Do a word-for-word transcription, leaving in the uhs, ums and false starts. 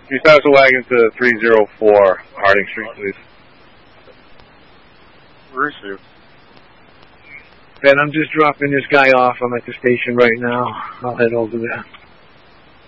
Can you pass a wagon to three oh four Harding Street, please? Where is you? Ben, I'm just dropping this guy off. I'm at the station right now. I'll head over there.